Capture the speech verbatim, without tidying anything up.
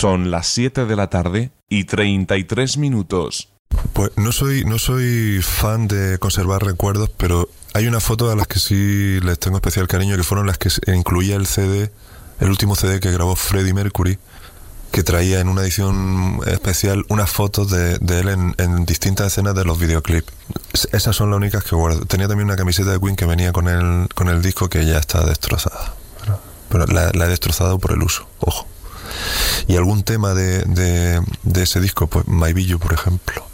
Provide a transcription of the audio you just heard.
Son las siete de la tarde y treinta y tres minutos. Pues no soy, no soy fan de conservar recuerdos, pero hay una foto a las que sí les tengo especial cariño, que fueron las que incluía el C D, el último C D que grabó Freddie Mercury, que traía en una edición especial unas fotos de, de él en, en distintas escenas de los videoclips. Esas son las únicas que guardo. Tenía también una camiseta de Queen que venía con el, con el disco, que ya está destrozada. Pero, pero la, la he destrozado por el uso, ojo. Y algún tema de, de, de ese disco, pues My Billu, por ejemplo.